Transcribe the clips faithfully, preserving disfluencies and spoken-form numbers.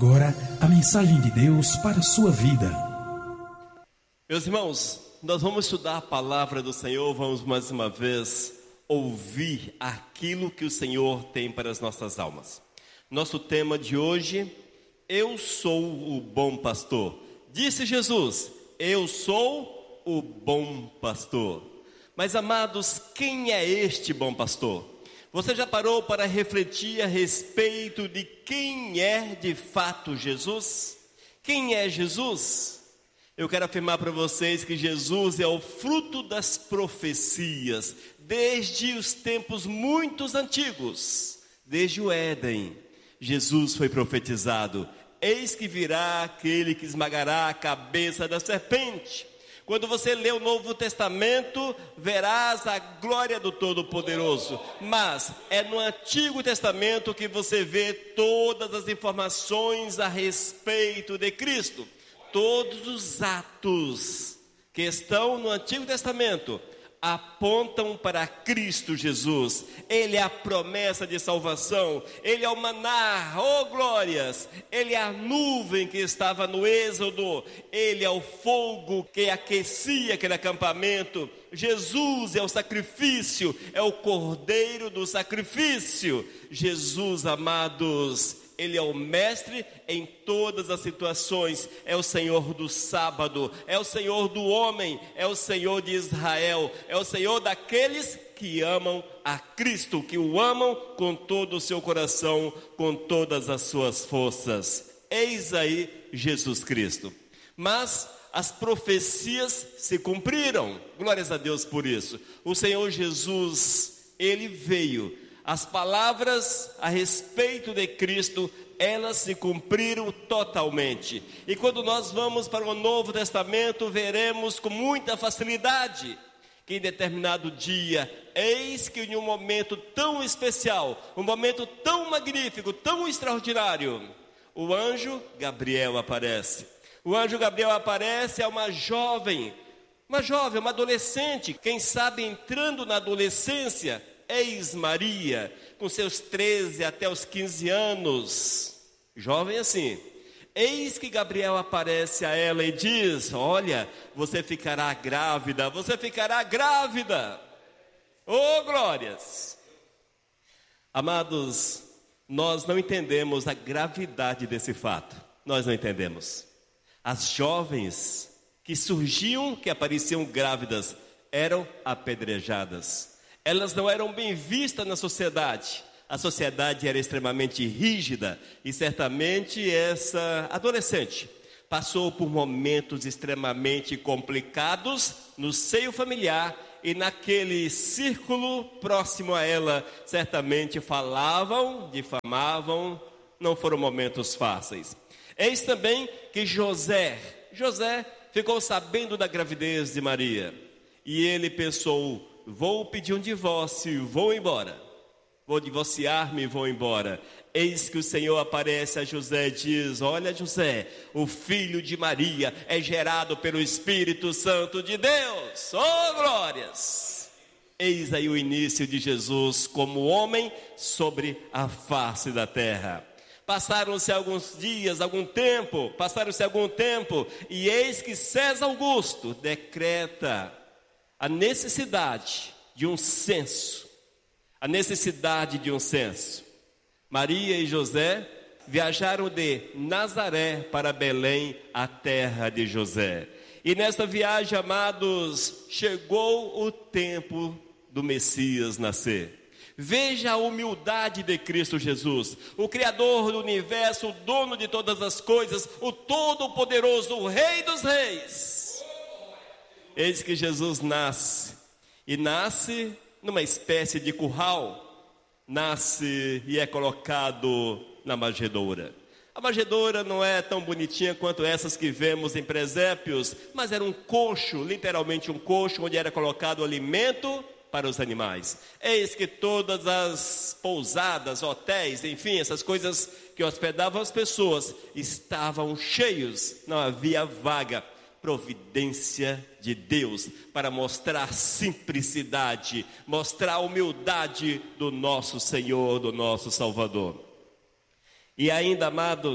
agora a mensagem de Deus para a sua vida. Meus irmãos, nós vamos estudar a palavra do Senhor, vamos mais uma vez ouvir aquilo que o Senhor tem para as nossas almas. Nosso tema de hoje, eu sou o bom pastor. Disse Jesus, eu sou o bom pastor. Mas amados, quem é este bom pastor? Você já parou para refletir a respeito de quem é de fato Jesus? Quem é Jesus? Eu quero afirmar para vocês que Jesus é o fruto das profecias, desde os tempos muito antigos, desde o Éden. Jesus foi profetizado, eis que virá aquele que esmagará a cabeça da serpente. Quando você lê o Novo Testamento, verás a glória do Todo-Poderoso. Mas é no Antigo Testamento que você vê todas as informações a respeito de Cristo. Todos os atos que estão no Antigo Testamento apontam para Cristo Jesus. Ele é a promessa de salvação, Ele é o maná, oh glórias, Ele é a nuvem que estava no Êxodo, Ele é o fogo que aquecia aquele acampamento. Jesus é o sacrifício, é o cordeiro do sacrifício. Jesus, amados, Ele é o mestre em todas as situações, é o Senhor do sábado, é o Senhor do homem, é o Senhor de Israel, é o Senhor daqueles que amam a Cristo, que o amam com todo o seu coração, com todas as suas forças. Eis aí Jesus Cristo. Mas as profecias se cumpriram, glórias a Deus por isso. O Senhor Jesus, Ele veio. As palavras a respeito de Cristo, elas se cumpriram totalmente. E quando nós vamos para o Novo Testamento, veremos com muita facilidade que em determinado dia, eis que em um momento tão especial, um momento tão magnífico, tão extraordinário, o anjo Gabriel aparece. O anjo Gabriel aparece a uma jovem, uma jovem, uma adolescente, quem sabe entrando na adolescência. Eis Maria, com seus treze até os quinze anos, jovem assim. Eis que Gabriel aparece a ela e diz, olha, você ficará grávida, você ficará grávida. Oh, glórias! Amados, nós não entendemos a gravidade desse fato, nós não entendemos. As jovens que surgiam, que apareciam grávidas, eram apedrejadas. Elas não eram bem vistas na sociedade. A sociedade era extremamente rígida e certamente essa adolescente passou por momentos extremamente complicados no seio familiar e naquele círculo próximo a ela, certamente falavam, difamavam, não foram momentos fáceis. Eis também que José, José ficou sabendo da gravidez de Maria e ele pensou, vou pedir um divórcio, vou embora. Vou divorciar-me e vou embora. Eis que o Senhor aparece a José e diz, olha José, o filho de Maria é gerado pelo Espírito Santo de Deus. Oh glórias! Eis aí o início de Jesus como homem sobre a face da terra. Passaram-se alguns dias, algum tempo, passaram-se algum tempo, e eis que César Augusto decreta a necessidade de um censo, a necessidade de um censo. Maria e José viajaram de Nazaré para Belém, a terra de José. E nessa viagem, amados, chegou o tempo do Messias nascer. Veja a humildade de Cristo Jesus, o Criador do universo, o dono de todas as coisas, o Todo-Poderoso, o Rei dos Reis. Eis que Jesus nasce, e nasce numa espécie de curral, nasce e é colocado na manjedoura. A manjedoura não é tão bonitinha quanto essas que vemos em presépios, mas era um coxo, literalmente um coxo, onde era colocado alimento para os animais. Eis que todas as pousadas, hotéis, enfim, essas coisas que hospedavam as pessoas, estavam cheios, não havia vaga. Providência de Deus para mostrar simplicidade, mostrar a humildade do nosso Senhor, do nosso Salvador. E ainda, amados,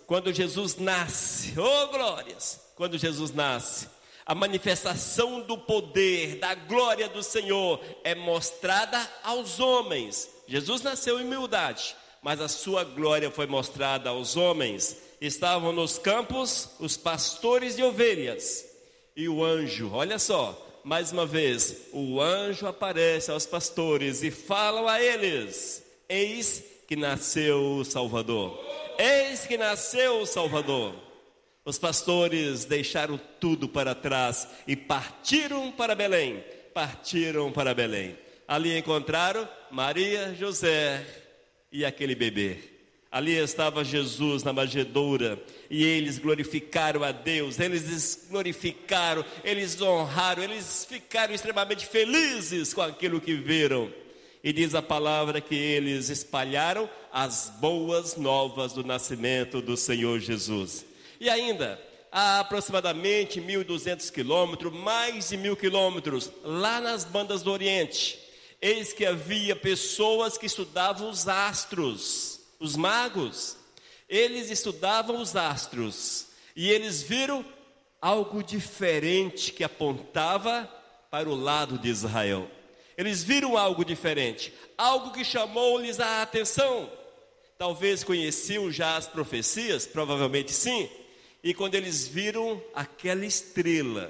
quando Jesus nasce, oh glórias, quando Jesus nasce, a manifestação do poder, da glória do Senhor é mostrada aos homens. Jesus nasceu em humildade, mas a sua glória foi mostrada aos homens. Estavam nos campos os pastores de ovelhas, e o anjo, olha só, mais uma vez, o anjo aparece aos pastores e fala a eles: eis que nasceu o Salvador, eis que nasceu o Salvador. Os pastores deixaram tudo para trás e partiram para Belém, partiram para Belém. Ali encontraram Maria, José e aquele bebê. Ali estava Jesus na manjedoura e eles glorificaram a Deus, eles glorificaram, eles honraram, eles ficaram extremamente felizes com aquilo que viram. E diz a palavra que eles espalharam as boas novas do nascimento do Senhor Jesus. E ainda, a aproximadamente mil e duzentos quilômetros, mais de mil quilômetros, lá nas bandas do Oriente, eis que havia pessoas que estudavam os astros, os magos. Eles estudavam os astros e eles viram algo diferente que apontava para o lado de Israel. Eles viram algo diferente, algo que chamou-lhes a atenção. Talvez conheciam já as profecias, provavelmente sim. E quando eles viram aquela estrela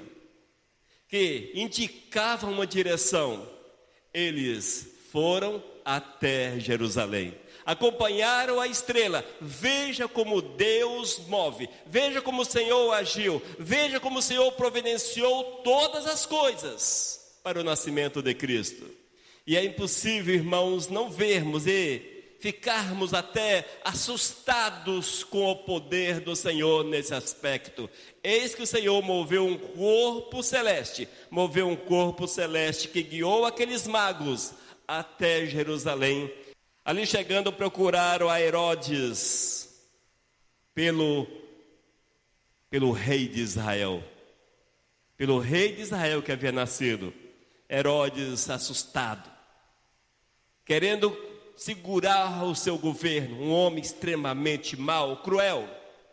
que indicava uma direção, eles foram até Jerusalém. Acompanharam a estrela. Veja como Deus move, veja como o Senhor agiu, veja como o Senhor providenciou todas as coisas para o nascimento de Cristo. E é impossível, irmãos, não vermos e ficarmos até assustados com o poder do Senhor nesse aspecto. Eis que o Senhor moveu um corpo celeste, moveu um corpo celeste que guiou aqueles magos até Jerusalém. Ali chegando, procuraram a Herodes pelo, pelo rei de Israel, pelo rei de Israel que havia nascido. Herodes assustado, querendo segurar o seu governo, um homem extremamente mau, cruel.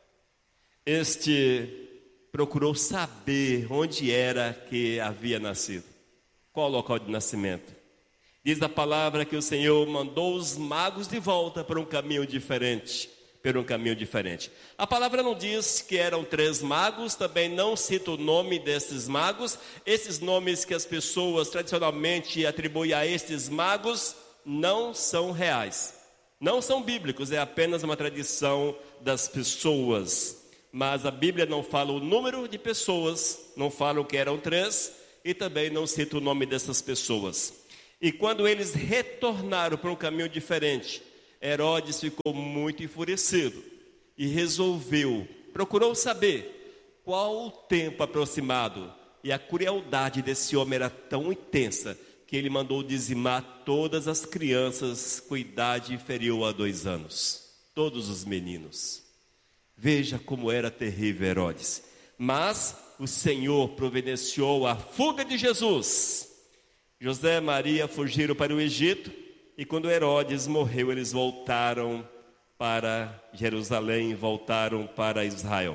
Este procurou saber onde era que havia nascido, qual o local de nascimento. Diz a palavra que o Senhor mandou os magos de volta para um caminho diferente, por um caminho diferente. A palavra não diz que eram três magos, também não cita o nome desses magos. Esses nomes que as pessoas tradicionalmente atribuem a estes magos não são reais, não são bíblicos, é apenas uma tradição das pessoas. Mas a Bíblia não fala o número de pessoas, não fala que eram três e também não cita o nome dessas pessoas. E quando eles retornaram para um caminho diferente, Herodes ficou muito enfurecido e resolveu, procurou saber qual o tempo aproximado. E a crueldade desse homem era tão intensa que ele mandou dizimar todas as crianças com idade inferior a dois anos, todos os meninos. Veja como era terrível Herodes. Mas o Senhor providenciou a fuga de Jesus. José e Maria fugiram para o Egito, e quando Herodes morreu, eles voltaram para Jerusalém, voltaram para Israel.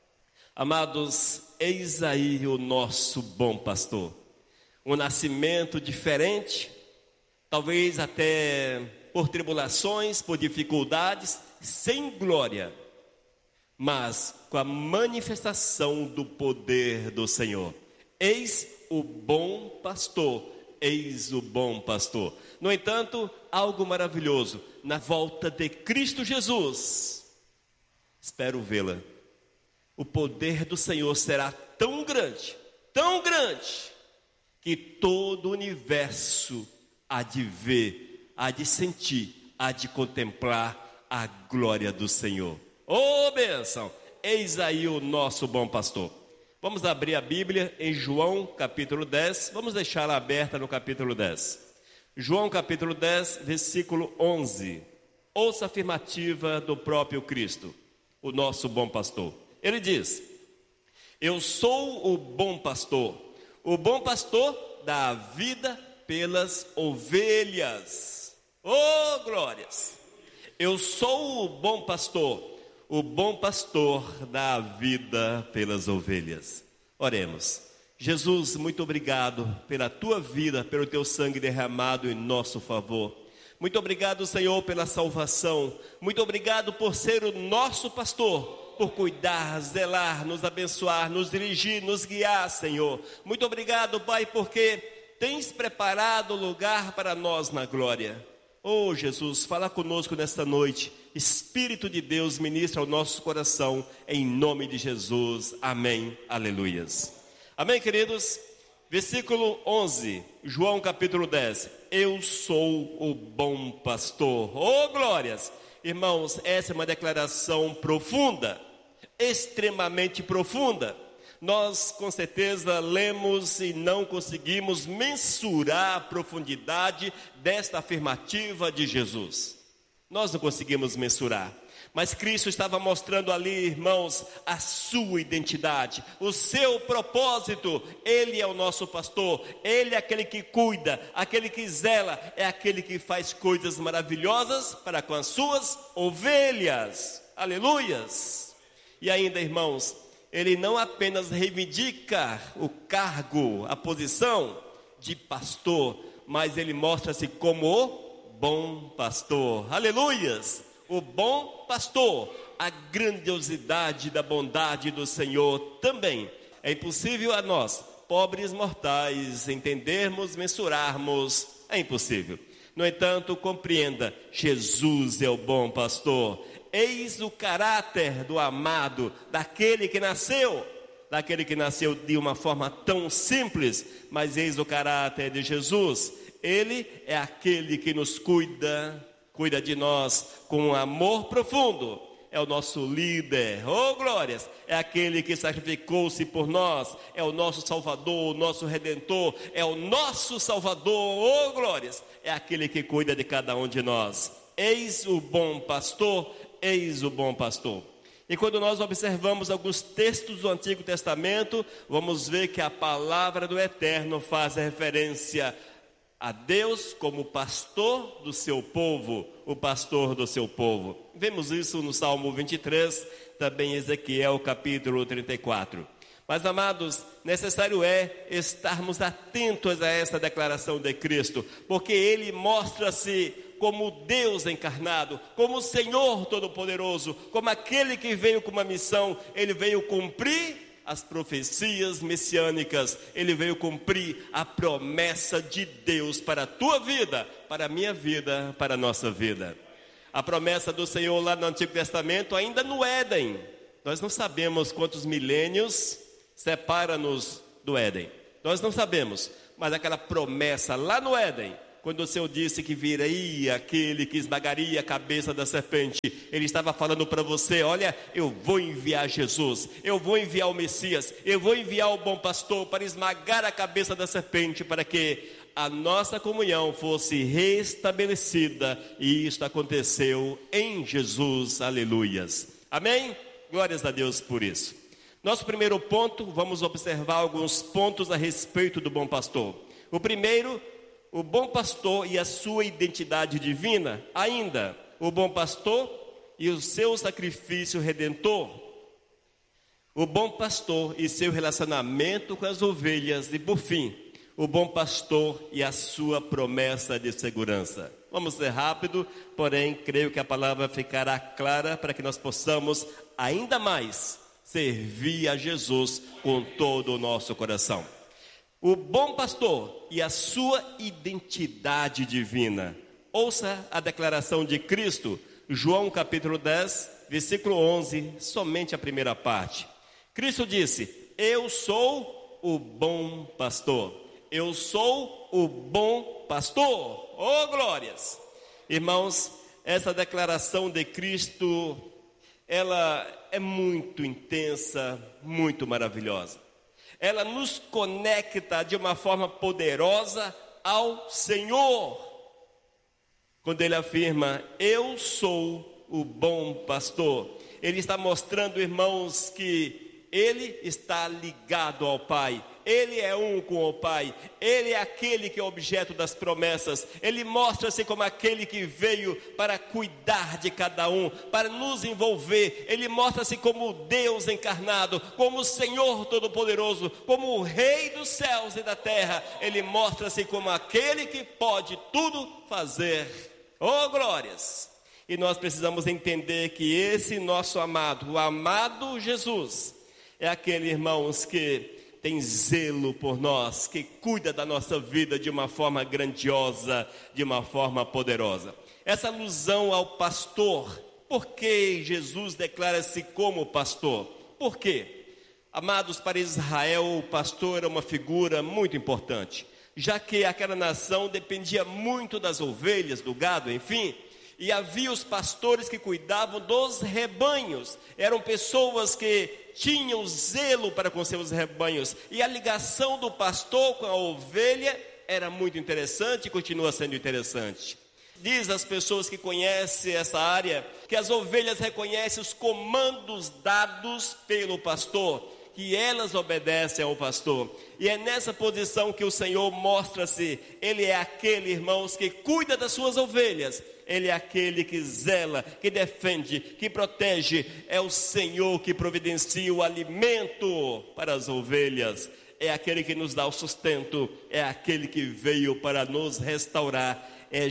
Amados, eis aí o nosso bom pastor. Um nascimento diferente, talvez até por tribulações, por dificuldades, sem glória, mas com a manifestação do poder do Senhor. Eis o bom pastor. Eis o bom pastor. No entanto, algo maravilhoso, na volta de Cristo Jesus, espero vê-la. O poder do Senhor será tão grande, tão grande, que todo o universo há de ver, há de sentir, há de contemplar a glória do Senhor. Ô bênção! Eis aí o nosso bom pastor. Vamos abrir a Bíblia em João capítulo dez, vamos deixá-la aberta no capítulo dez. João capítulo dez, versículo onze. Ouça a afirmativa do próprio Cristo, o nosso bom pastor. Ele diz: eu sou o bom pastor, o bom pastor dá a vida pelas ovelhas. Oh glórias! Eu sou o bom pastor. o bom pastor dá a vida pelas ovelhas. Oremos. Jesus, muito obrigado pela tua vida, pelo teu sangue derramado em nosso favor. Muito obrigado, Senhor, pela salvação. Muito obrigado por ser o nosso pastor, por cuidar, zelar, nos abençoar, nos dirigir, nos guiar, Senhor. Muito obrigado, Pai, porque tens preparado lugar para nós na glória. Oh, Jesus, fala conosco nesta noite. Espírito de Deus, ministra ao nosso coração, em nome de Jesus. Amém. Aleluias. Amém, queridos? Versículo onze, João capítulo dez. Eu sou o bom pastor. Oh, glórias! Irmãos, essa é uma declaração profunda, extremamente profunda. Nós, com certeza, lemos e não conseguimos mensurar a profundidade desta afirmativa de Jesus. Nós não conseguimos mensurar. Mas Cristo estava mostrando ali, irmãos, a sua identidade, o seu propósito. Ele é o nosso pastor, Ele é aquele que cuida, aquele que zela, é aquele que faz coisas maravilhosas para com as suas ovelhas. Aleluias! E ainda, irmãos, Ele não apenas reivindica o cargo, a posição de pastor, mas Ele mostra-se como o bom pastor. Aleluias! O bom pastor, a grandiosidade da bondade do Senhor também. É impossível a nós, pobres mortais, entendermos, mensurarmos. É impossível. No entanto, compreenda, Jesus é o bom pastor. Eis o caráter do amado, daquele que nasceu, daquele que nasceu de uma forma tão simples, mas eis o caráter de Jesus. Ele é aquele que nos cuida, cuida de nós com um amor profundo. É o nosso líder, oh glórias, é aquele que sacrificou-se por nós, é o nosso Salvador, o nosso Redentor, é o nosso Salvador, oh glórias, é aquele que cuida de cada um de nós. Eis o bom pastor, eis o bom pastor. E quando nós observamos alguns textos do Antigo Testamento, vamos ver que a palavra do Eterno faz referência a Deus como pastor do seu povo, o pastor do seu povo. Vemos isso no Salmo vinte e três, também em Ezequiel capítulo trinta e quatro. Mas, amados, necessário é estarmos atentos a essa declaração de Cristo, porque Ele mostra-se como Deus encarnado, como o Senhor Todo-Poderoso, como aquele que veio com uma missão. Ele veio cumprir as profecias messiânicas, Ele veio cumprir a promessa de Deus para a tua vida, para a minha vida, para a nossa vida. A promessa do Senhor lá no Antigo Testamento, ainda no Éden, nós não sabemos quantos milênios separa-nos do Éden, nós não sabemos, mas aquela promessa lá no Éden, quando o Senhor disse que viria aquele que esmagaria a cabeça da serpente, Ele estava falando para você, olha, eu vou enviar Jesus, eu vou enviar o Messias, eu vou enviar o bom pastor para esmagar a cabeça da serpente, para que a nossa comunhão fosse restabelecida, e isto aconteceu em Jesus, aleluias. Amém? Glórias a Deus por isso. Nosso primeiro ponto, vamos observar alguns pontos a respeito do bom pastor. O primeiro, o bom pastor e a sua identidade divina. Ainda, o bom pastor e o seu sacrifício redentor. O bom pastor e seu relacionamento com as ovelhas. E por fim, o bom pastor e a sua promessa de segurança. Vamos ser rápido, porém creio que a palavra ficará clara para que nós possamos ainda mais servir a Jesus com todo o nosso coração. O bom pastor e a sua identidade divina. Ouça a declaração de Cristo, João capítulo dez, versículo onze, somente a primeira parte. Cristo disse, eu sou o bom pastor. Eu sou o bom pastor. Oh, glórias! Irmãos, essa declaração de Cristo, ela é muito intensa, muito maravilhosa. Ela nos conecta de uma forma poderosa ao Senhor. Quando Ele afirma, eu sou o bom pastor. Ele está mostrando, irmãos, que Ele está ligado ao Pai. Ele é um com o Pai. Ele é aquele que é objeto das promessas. Ele mostra-se como aquele que veio para cuidar de cada um, para nos envolver. Ele mostra-se como Deus encarnado, como o Senhor Todo-Poderoso, como o Rei dos céus e da terra. Ele mostra-se como aquele que pode tudo fazer. Oh, glórias! E nós precisamos entender que esse nosso amado, o amado Jesus, é aquele, irmãos, que tem zelo por nós, que cuida da nossa vida de uma forma grandiosa, de uma forma poderosa. Essa alusão ao pastor, por que Jesus declara-se como pastor? Por quê? Amados, para Israel, o pastor era uma figura muito importante, já que aquela nação dependia muito das ovelhas, do gado, enfim. E havia os pastores que cuidavam dos rebanhos. Eram pessoas que tinham zelo para com seus rebanhos. E a ligação do pastor com a ovelha era muito interessante e continua sendo interessante. Diz às pessoas que conhecem essa área que as ovelhas reconhecem os comandos dados pelo pastor, que elas obedecem ao pastor. E é nessa posição que o Senhor mostra-se. Ele é aquele, irmãos, que cuida das suas ovelhas. Ele é aquele que zela, que defende, que protege. É o Senhor que providencia o alimento para as ovelhas. É aquele que nos dá o sustento. É aquele que veio para nos restaurar. É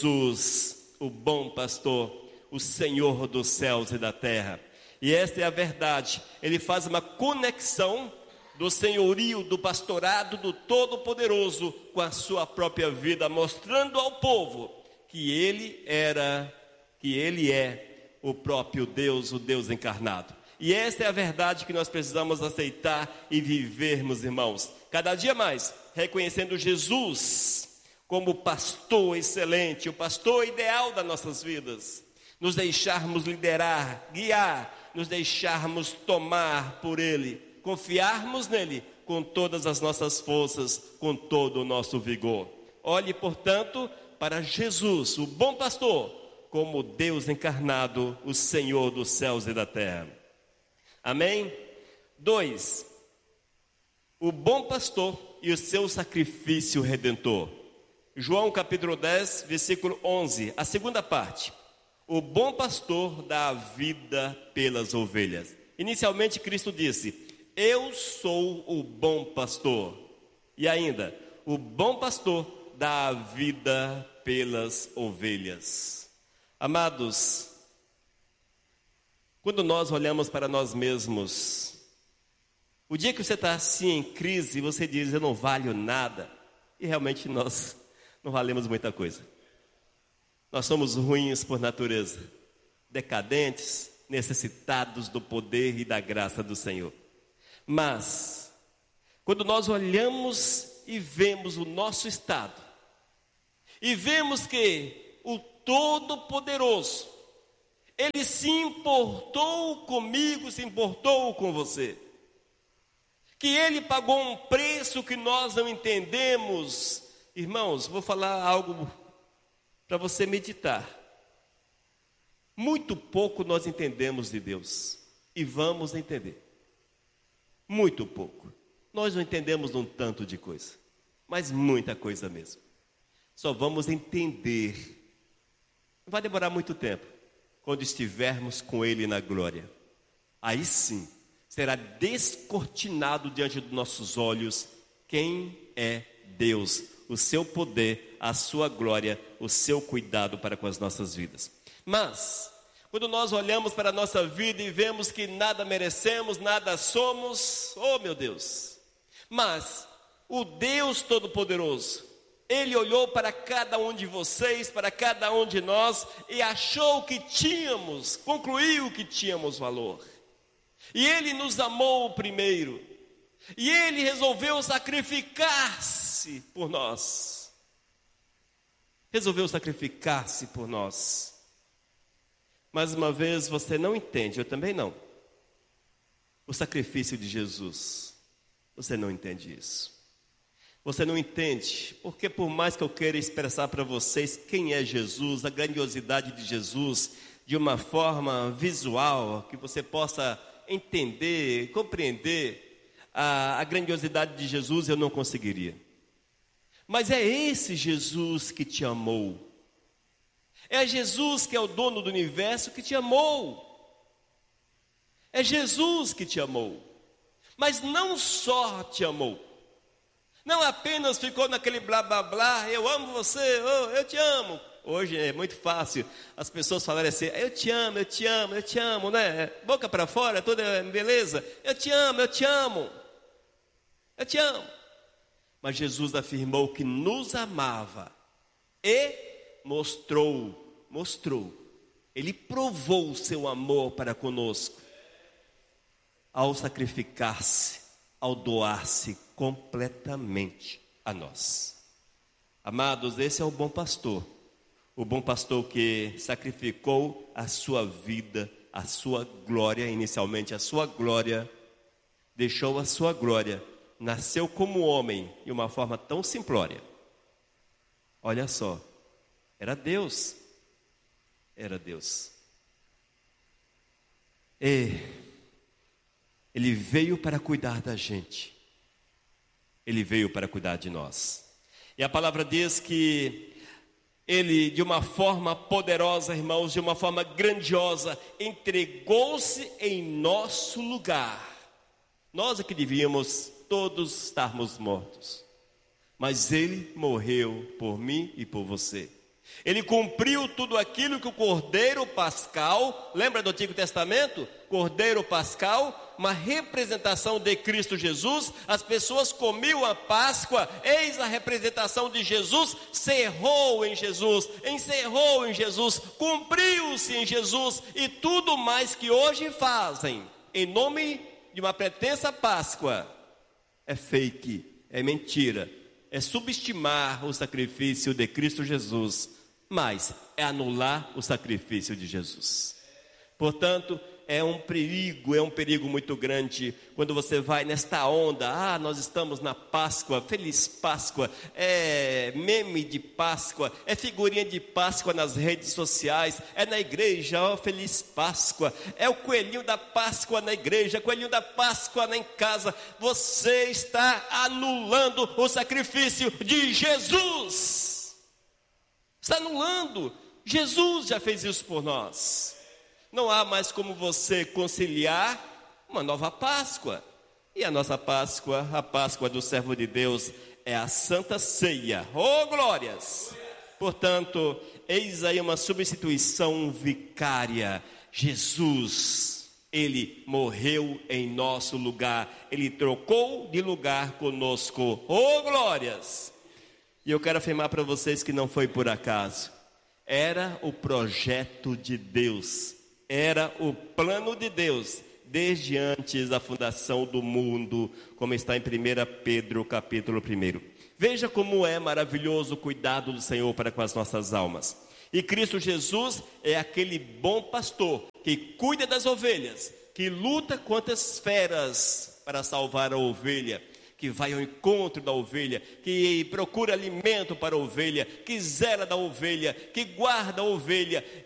Jesus, o bom pastor, o Senhor dos céus e da terra. E esta é a verdade. Ele faz uma conexão do senhorio, do pastorado do Todo-Poderoso com a sua própria vida, mostrando ao povo que ele era, que ele é o próprio Deus, o Deus encarnado. E esta é a verdade que nós precisamos aceitar e vivermos, irmãos. Cada dia mais, reconhecendo Jesus como o pastor excelente, o pastor ideal das nossas vidas. Nos deixarmos liderar, guiar, nos deixarmos tomar por Ele, confiarmos nele com todas as nossas forças, com todo o nosso vigor. Olhe, portanto, para Jesus, o bom pastor, como Deus encarnado, o Senhor dos céus e da terra. Amém? Dois, o bom pastor e o seu sacrifício redentor. João capítulo dez, versículo onze, a segunda parte. O bom pastor dá a vida pelas ovelhas. Inicialmente Cristo disse: eu sou o bom pastor. E ainda, o bom pastor dá a vida pelas ovelhas. Amados, quando nós olhamos para nós mesmos, o dia que você está assim em crise, você diz: eu não valho nada. E realmente nós não valemos muita coisa. Nós somos ruins por natureza, decadentes, necessitados do poder e da graça do Senhor. Mas, quando nós olhamos e vemos o nosso estado, e vemos que o Todo-Poderoso, Ele se importou comigo, se importou com você, que Ele pagou um preço que nós não entendemos. Irmãos, vou falar algo para você meditar. Muito pouco nós entendemos de Deus, e vamos entender. Muito pouco. Nós não entendemos um tanto de coisa, mas muita coisa mesmo. Só vamos entender, não vai demorar muito tempo, quando estivermos com Ele na glória. Aí sim, será descortinado diante dos nossos olhos quem é Deus, o seu poder, a sua glória, o seu cuidado para com as nossas vidas. Mas, quando nós olhamos para a nossa vida e vemos que nada merecemos, nada somos, oh meu Deus, mas o Deus Todo-Poderoso, Ele olhou para cada um de vocês, para cada um de nós, e achou que tínhamos, concluiu que tínhamos valor. E Ele nos amou primeiro, e Ele resolveu sacrificar-se por nós. Resolveu sacrificar-se por nós. Mais uma vez, você não entende, eu também não, o sacrifício de Jesus. Você não entende isso. Você não entende, porque por mais que eu queira expressar para vocês quem é Jesus, a grandiosidade de Jesus, de uma forma visual, que você possa entender, compreender, a, a grandiosidade de Jesus, eu não conseguiria. Mas é esse Jesus que te amou. É Jesus que é o dono do universo que te amou. É Jesus que te amou. Mas não só te amou. Não apenas ficou naquele blá blá blá, eu amo você, oh, eu te amo. Hoje é muito fácil as pessoas falarem assim, eu te amo, eu te amo, eu te amo, né? Boca para fora, toda beleza. Eu te amo, eu te amo. Eu te amo. Mas Jesus afirmou que nos amava e mostrou, mostrou. Ele provou o seu amor para conosco ao sacrificar-se, ao doar-se completamente a nós. Amados, esse é o bom pastor. O bom pastor que sacrificou a sua vida, a sua glória, inicialmente a sua glória, deixou a sua glória, nasceu como homem de uma forma tão simplória. Olha só, era Deus, era Deus. E Ele veio para cuidar da gente, Ele veio para cuidar de nós. E a palavra diz que Ele, de uma forma poderosa, irmãos, de uma forma grandiosa, entregou-se em nosso lugar. Nós é que devíamos todos estarmos mortos, mas Ele morreu por mim e por você. Ele cumpriu tudo aquilo que o Cordeiro Pascal, lembra do Antigo Testamento? Cordeiro Pascal, uma representação de Cristo Jesus. As pessoas comiam a Páscoa, eis a representação de Jesus, cerrou em Jesus, encerrou em Jesus, cumpriu-se em Jesus, e tudo mais que hoje fazem, em nome de uma pretensa Páscoa, é fake, é mentira, é subestimar o sacrifício de Cristo Jesus, mas é anular o sacrifício de Jesus. Portanto, é um perigo, é um perigo muito grande quando você vai nesta onda, ah, nós estamos na Páscoa, feliz Páscoa, é meme de Páscoa, é figurinha de Páscoa nas redes sociais, é na igreja, ó, feliz Páscoa, é o coelhinho da Páscoa na igreja, coelhinho da Páscoa em casa. Você está anulando o sacrifício de Jesus. Está anulando. Jesus já fez isso por nós. Não há mais como você conciliar uma nova Páscoa. E a nossa Páscoa, a Páscoa do servo de Deus, é a Santa Ceia. Oh, glórias! Portanto, eis aí uma substituição vicária. Jesus, Ele morreu em nosso lugar. Ele trocou de lugar conosco. Oh, glórias! E eu quero afirmar para vocês que não foi por acaso. Era o projeto de Deus. Era o plano de Deus, desde antes da fundação do mundo, como está em primeira Pedro, capítulo um. Veja como é maravilhoso o cuidado do Senhor para com as nossas almas. E Cristo Jesus é aquele bom pastor que cuida das ovelhas, que luta contra as feras para salvar a ovelha, que vai ao encontro da ovelha, que procura alimento para a ovelha, que zela da ovelha, que guarda a ovelha.